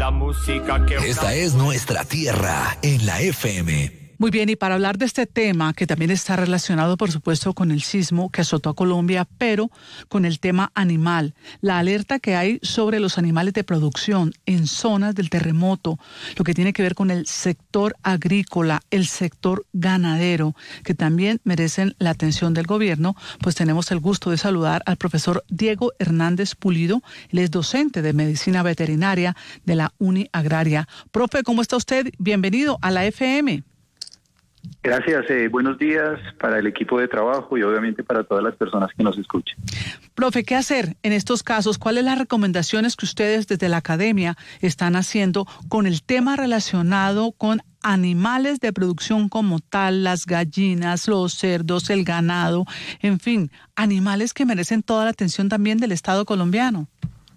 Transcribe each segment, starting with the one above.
la música que... Esta es nuestra tierra en la FM. Muy bien, y para hablar de este tema, que también está relacionado, por supuesto, con el sismo que azotó a Colombia, pero con el tema animal, la alerta que hay sobre los animales de producción en zonas del terremoto, lo que tiene que ver con el sector agrícola, el sector ganadero, que también merecen la atención del gobierno, pues tenemos el gusto de saludar al profesor Diego Hernández Pulido. Él es docente de medicina veterinaria de la UniAgraria. Profe, ¿cómo está usted? Bienvenido a la FM. Gracias, buenos días para el equipo de trabajo y obviamente para todas las personas que nos escuchen. Profe, ¿qué hacer en estos casos? ¿Cuáles las recomendaciones que ustedes desde la academia están haciendo con el tema relacionado con animales de producción como tal, las gallinas, los cerdos, el ganado, en fin, animales que merecen toda la atención también del Estado colombiano?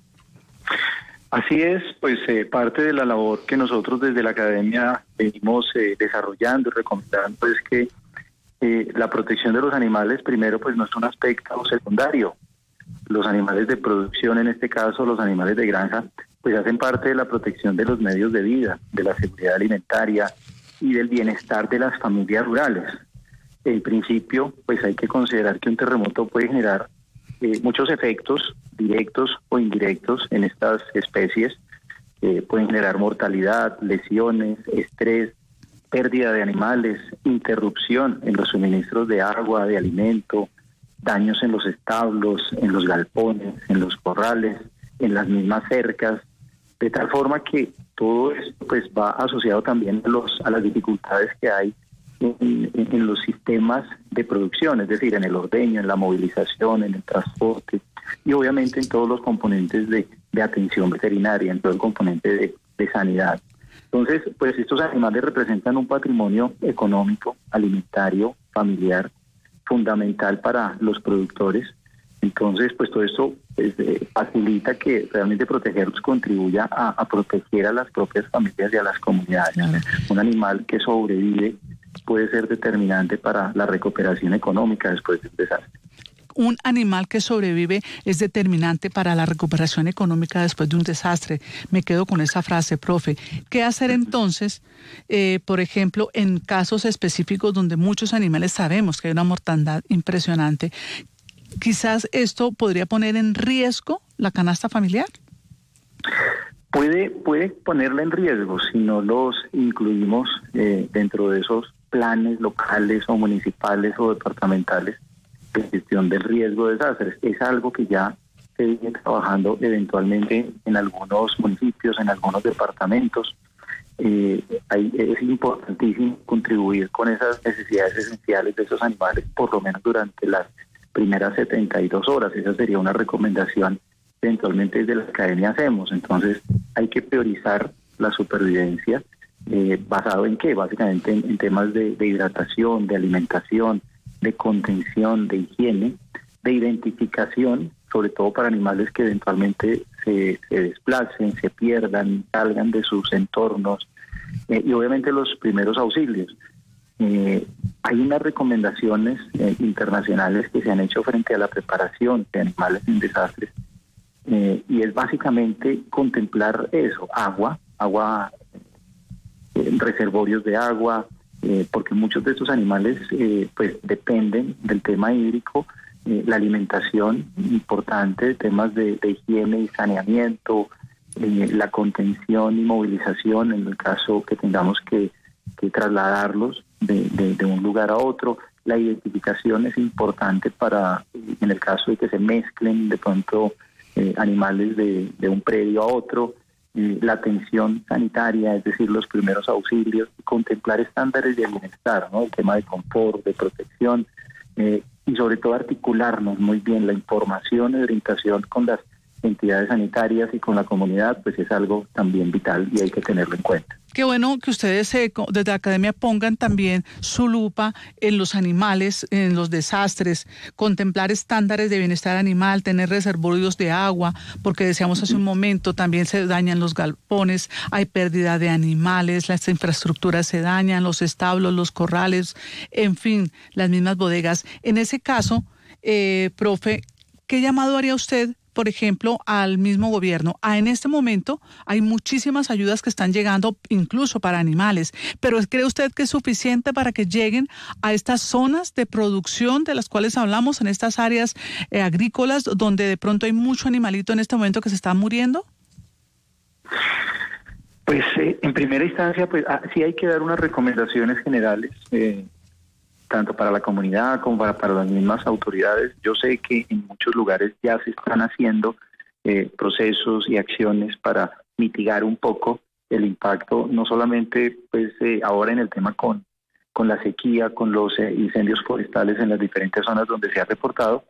Así es, pues parte de la labor que nosotros desde la academia venimos desarrollando y recomendando es que la protección de los animales, primero, pues no es un aspecto secundario. Los animales de producción, en este caso los animales de granja, pues hacen parte de la protección de los medios de vida, de la seguridad alimentaria y del bienestar de las familias rurales. En principio, pues hay que considerar que un terremoto puede generar muchos efectos directos o indirectos en estas especies. Pueden generar mortalidad, lesiones, estrés, pérdida de animales, interrupción en los suministros de agua, de alimento, daños en los establos, en los galpones, en los corrales, en las mismas cercas, de tal forma que todo esto pues va asociado también a las dificultades que hay en los sistemas de producción, es decir, en el ordeño, en la movilización, en el transporte y obviamente en todos los componentes de atención veterinaria, en todo el componente de sanidad. Entonces, pues estos animales representan un patrimonio económico, alimentario, familiar, fundamental para los productores. Entonces, pues todo esto facilita que realmente protegerlos contribuya a proteger a las propias familias y a las comunidades. Claro. Un animal que sobrevive puede ser determinante para la recuperación económica después de un desastre. Un animal que sobrevive es determinante para la recuperación económica después de un desastre. Me quedo con esa frase, profe. ¿Qué hacer entonces, por ejemplo, en casos específicos donde muchos animales sabemos que hay una mortandad impresionante? Quizás esto podría poner en riesgo la canasta familiar. Puede ponerla en riesgo si no los incluimos dentro de esos planes locales o municipales o departamentales de gestión del riesgo de desastres. Es algo que ya se viene trabajando eventualmente en algunos municipios, en algunos departamentos. Es importantísimo contribuir con esas necesidades esenciales de esos animales, por lo menos durante las primeras 72 horas. Esa sería una recomendación que eventualmente desde la academia hacemos. Entonces hay que priorizar la supervivencia basado en qué, básicamente en temas de hidratación, de alimentación, de contención, de higiene, de identificación, sobre todo para animales que eventualmente se desplacen, se pierdan, salgan de sus entornos, y obviamente los primeros auxilios. Hay unas recomendaciones internacionales que se han hecho frente a la preparación de animales en desastres, y es básicamente contemplar eso, agua, reservorios de agua, porque muchos de estos animales pues dependen del tema hídrico, la alimentación importante, temas de higiene y saneamiento, la contención y movilización en el caso que tengamos que trasladarlos de un lugar a otro. La identificación es importante para, en el caso de que se mezclen de pronto animales de un predio a otro, la atención sanitaria, es decir, los primeros auxilios, contemplar estándares de bienestar, ¿no? El tema de confort, de protección, y sobre todo articularnos muy bien la información y orientación con las entidades sanitarias y con la comunidad, pues es algo también vital y hay que tenerlo en cuenta. Qué bueno que ustedes desde la academia pongan también su lupa en los animales, en los desastres, contemplar estándares de bienestar animal, tener reservorios de agua, porque decíamos hace un momento, también se dañan los galpones, hay pérdida de animales, las infraestructuras se dañan, los establos, los corrales, en fin, las mismas bodegas. En ese caso, profe, ¿qué llamado haría usted por ejemplo, al mismo gobierno. En este momento hay muchísimas ayudas que están llegando, incluso para animales, pero ¿cree usted que es suficiente para que lleguen a estas zonas de producción de las cuales hablamos, en estas áreas agrícolas, donde de pronto hay mucho animalito en este momento que se está muriendo? Pues en primera instancia, pues sí hay que dar unas recomendaciones generales, tanto para la comunidad como para las mismas autoridades. Yo sé que en muchos lugares ya se están haciendo procesos y acciones para mitigar un poco el impacto, no solamente pues ahora en el tema con la sequía, con los incendios forestales en las diferentes zonas donde se ha reportado,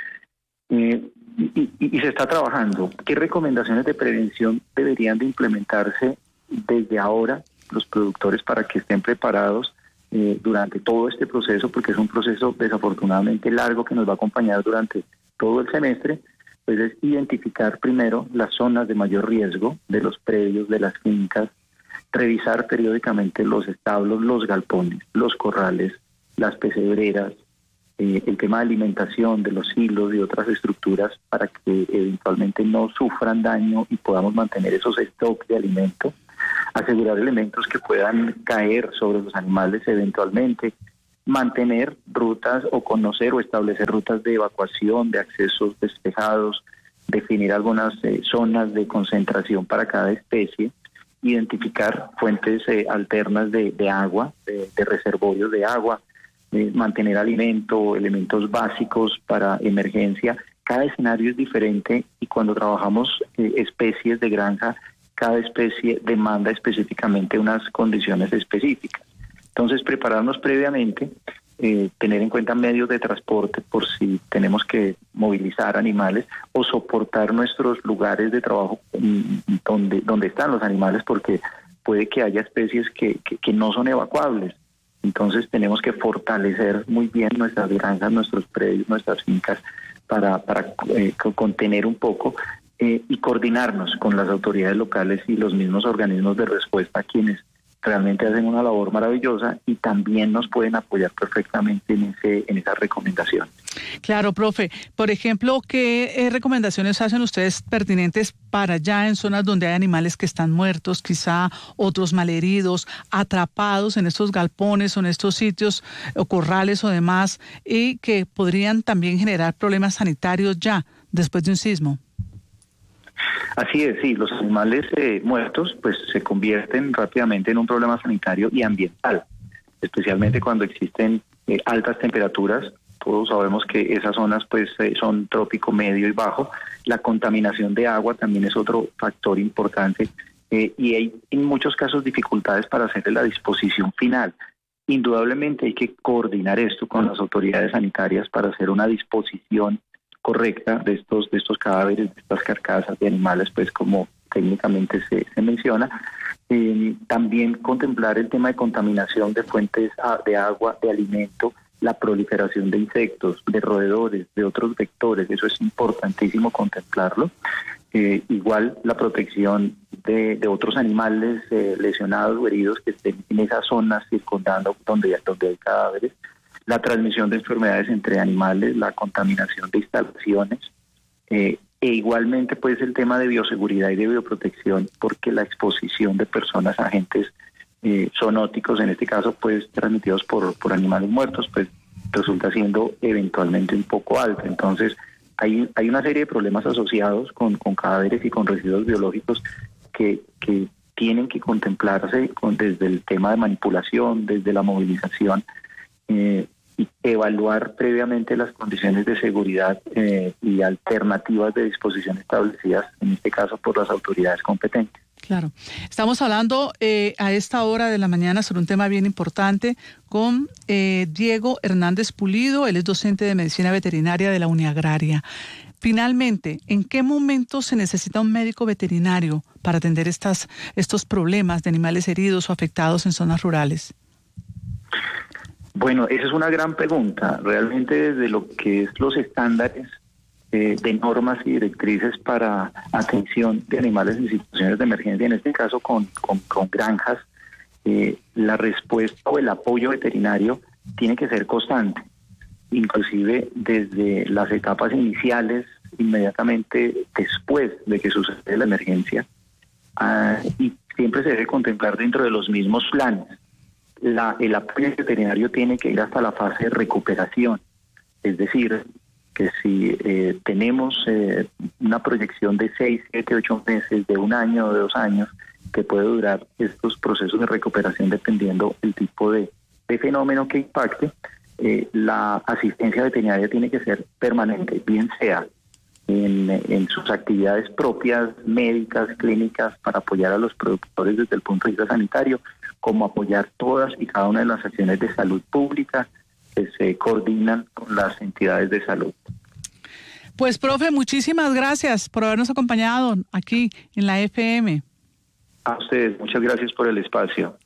y se está trabajando. ¿Qué recomendaciones de prevención deberían de implementarse desde ahora los productores para que estén preparados durante todo este proceso? Porque es un proceso desafortunadamente largo que nos va a acompañar durante todo el semestre. Pues es identificar primero las zonas de mayor riesgo de los predios, de las fincas, revisar periódicamente los establos, los galpones, los corrales, las pesebreras, el tema de alimentación de los silos y otras estructuras para que eventualmente no sufran daño y podamos mantener esos stocks de alimento, asegurar elementos que puedan caer sobre los animales eventualmente, mantener rutas o conocer o establecer rutas de evacuación, de accesos despejados, definir algunas zonas de concentración para cada especie, identificar fuentes alternas de agua, de reservorios de agua, mantener alimento, elementos básicos para emergencia. Cada escenario es diferente y cuando trabajamos especies de granja, cada especie demanda específicamente unas condiciones específicas. Entonces, prepararnos previamente, tener en cuenta medios de transporte por si tenemos que movilizar animales o soportar nuestros lugares de trabajo donde están los animales, porque puede que haya especies que no son evacuables. Entonces, tenemos que fortalecer muy bien nuestras granjas, nuestros predios, nuestras fincas para contener un poco y coordinarnos con las autoridades locales y los mismos organismos de respuesta, quienes realmente hacen una labor maravillosa y también nos pueden apoyar perfectamente en esa recomendación. Claro, profe. Por ejemplo, ¿qué recomendaciones hacen ustedes pertinentes para allá en zonas donde hay animales que están muertos, quizá otros malheridos, atrapados en estos galpones o en estos sitios o corrales o demás, y que podrían también generar problemas sanitarios ya después de un sismo? Así es, sí, los animales muertos pues se convierten rápidamente en un problema sanitario y ambiental, especialmente cuando existen altas temperaturas. Todos sabemos que esas zonas pues son trópico, medio y bajo. La contaminación de agua también es otro factor importante y hay en muchos casos dificultades para hacer la disposición final. Indudablemente hay que coordinar esto con las autoridades sanitarias para hacer una disposición correcta de estos cadáveres, de estas carcasas de animales, pues como técnicamente se menciona. También contemplar el tema de contaminación de fuentes de agua, de alimento, la proliferación de insectos, de roedores, de otros vectores. Eso es importantísimo contemplarlo. Igual la protección de otros animales lesionados o heridos que estén en esas zonas circundando donde hay cadáveres. La transmisión de enfermedades entre animales, la contaminación de instalaciones, e igualmente pues el tema de bioseguridad y de bioprotección, porque la exposición de personas a agentes zoonóticos, en este caso pues transmitidos por animales muertos, pues resulta siendo eventualmente un poco alta. Entonces hay una serie de problemas asociados con cadáveres y con residuos biológicos que tienen que contemplarse desde el tema de manipulación, desde la movilización, y evaluar previamente las condiciones de seguridad y alternativas de disposición establecidas, en este caso por las autoridades competentes. Claro. Estamos hablando a esta hora de la mañana sobre un tema bien importante con Diego Hernández Pulido. Él es docente de medicina veterinaria de la Uniagraria. Finalmente, ¿en qué momento se necesita un médico veterinario para atender estos problemas de animales heridos o afectados en zonas rurales? Bueno, esa es una gran pregunta. Realmente desde lo que es los estándares de normas y directrices para atención de animales en situaciones de emergencia, en este caso con granjas, la respuesta o el apoyo veterinario tiene que ser constante, inclusive desde las etapas iniciales inmediatamente después de que sucede la emergencia, y siempre se debe contemplar dentro de los mismos planes. El apoyo veterinario tiene que ir hasta la fase de recuperación, es decir, que si tenemos una proyección de 6, 7, 8 meses, de 1 año o de 2 años, que puede durar estos procesos de recuperación dependiendo el tipo de fenómeno que impacte, la asistencia veterinaria tiene que ser permanente, bien sea en sus actividades propias, médicas, clínicas, para apoyar a los productores desde el punto de vista sanitario, como apoyar todas y cada una de las acciones de salud pública que se coordinan con las entidades de salud. Pues, profe, muchísimas gracias por habernos acompañado aquí en la FM. A ustedes, muchas gracias por el espacio.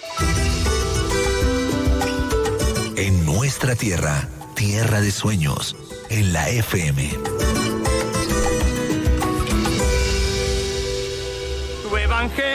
En nuestra tierra, tierra de sueños, en la FM. Tu evangelio.